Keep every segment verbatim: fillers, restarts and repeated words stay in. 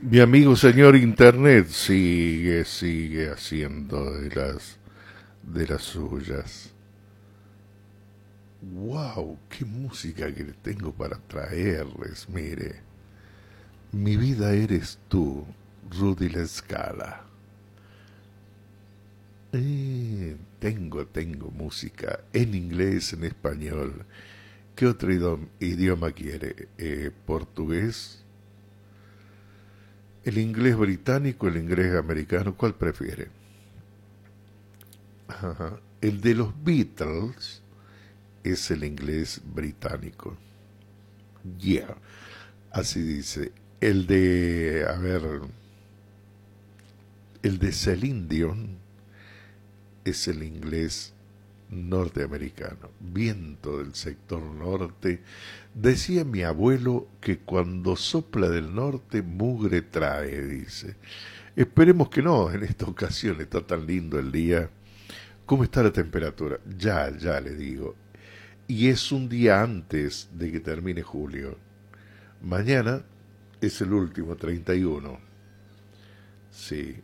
Mi amigo señor Internet sigue, sigue haciendo de las, de las suyas. ¡Wow! ¡Qué música que le tengo para traerles! Mire, mi vida eres tú, Rudy La Scala. Eh, tengo, tengo música en inglés, en español. ¿Qué otro idioma, idioma quiere? Eh, ¿Portugués? ¿El inglés británico, el inglés americano? ¿Cuál prefiere? Ajá. El de los Beatles es el inglés británico. Yeah, así dice. El de, a ver, el de Celine Dion es el inglés norteamericano. Viento del sector norte. Decía mi abuelo que cuando sopla del norte mugre trae, dice. Esperemos que no, en esta ocasión está tan lindo el día. ¿Cómo está la temperatura? Ya, ya le digo. Y es un día antes de que termine julio. Mañana es el último, treinta y uno. Sí.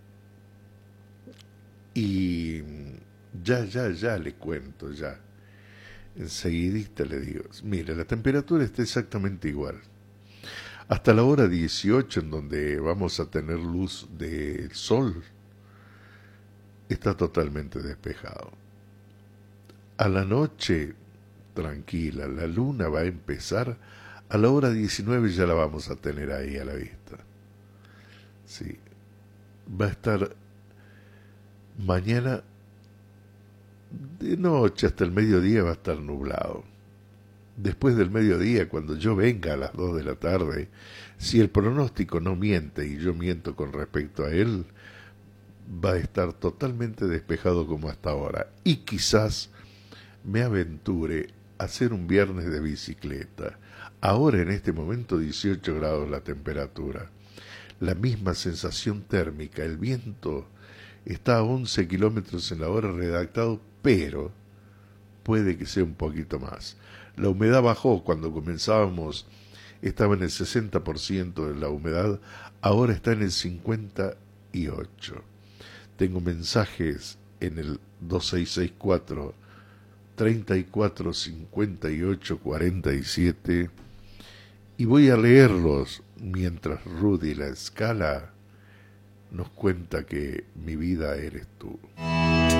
Y ya, ya, ya le cuento, ya. Enseguidita le digo. Mira, la temperatura está exactamente igual. Hasta la hora dieciocho, en donde vamos a tener luz del sol, está totalmente despejado. A la noche, tranquila, la luna va a empezar. A la hora diecinueve ya la vamos a tener ahí a la vista. Sí. Va a estar mañana de noche hasta el mediodía, va a estar nublado. Después del mediodía, cuando yo venga a las dos de la tarde, si el pronóstico no miente y yo miento con respecto a él, va a estar totalmente despejado como hasta ahora. Y quizás me aventure a hacer un viernes de bicicleta. Ahora en este momento dieciocho grados la temperatura. La misma sensación térmica, el viento está a once kilómetros en la hora redactado, pero puede que sea un poquito más. La humedad bajó cuando comenzábamos, estaba en el sesenta por ciento de la humedad, ahora está en el cincuenta y ocho por ciento. Tengo mensajes en el dos seis seis cuatro, treinta y cuatro, cincuenta y ocho, cuarenta y siete y voy a leerlos mientras Rudy La Scala nos cuenta que mi vida eres tú.